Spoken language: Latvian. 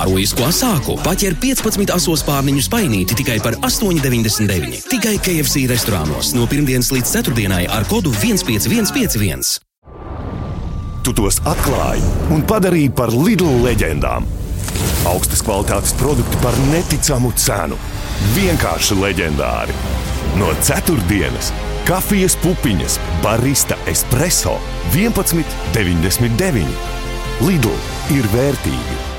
Pārojisko asāku paķer 15 asos pārniņu spainīti tikai par 8,99. Tikai KFC restorānos no pirmdienas līdz ceturtdienai ar kodu 15151. Tu tos atklāji un padarīji par Lidl leģendām. Augstas kvalitātes produkti par neticamu cenu. Vienkārši leģendāri. No ceturtdienas kafijas pupiņas, barista espresso 11,99. Lidl ir vērtīgi.